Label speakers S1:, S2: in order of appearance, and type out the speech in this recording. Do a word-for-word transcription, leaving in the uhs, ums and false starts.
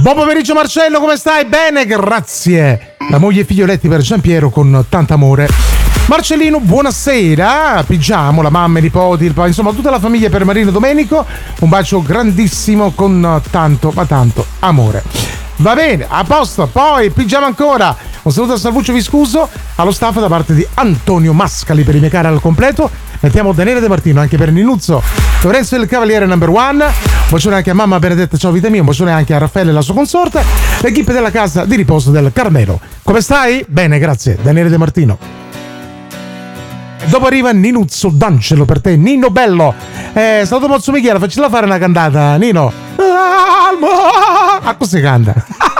S1: Buon pomeriggio Marcello, come stai? Bene, grazie. La moglie e figlioletti per Giampiero con tanto amore. Marcellino, buonasera. Pigiamo, la mamma, i nipoti, il pa- insomma tutta la famiglia per Marino Domenico. Un bacio grandissimo con tanto, ma tanto amore. Va bene, a posto. Poi pigiamo ancora. Un saluto a Salvuccio Viscuso, allo staff da parte di Antonio Mascali per i miei cari al completo. Mettiamo Daniele De Martino anche per Ninuzzo, Lorenzo il Cavaliere number one. Un bacione anche a mamma Benedetta, ciao vita mia. Un bacione anche a Raffaele e la sua consorte. L'equipe della casa di riposo del Carmelo. Come stai? Bene, grazie. Daniele De Martino. Dopo arriva Ninuzzo D'Angelo per te, Nino Bello. Eh, saluto Mozzo Michele, faccela fare una cantata, Nino. Ah, così canta.